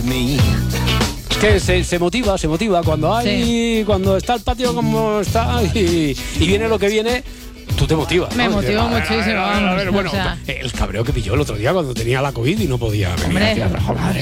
Es que se motiva cuando hay, cuando está el patio como está y viene lo que viene. Tú te motivas, Me ¿no? motivó muchísimo. A ver, bueno, o sea, el cabreo que pilló el otro día cuando tenía la COVID y no podía venir. Hombre. Decía, joder,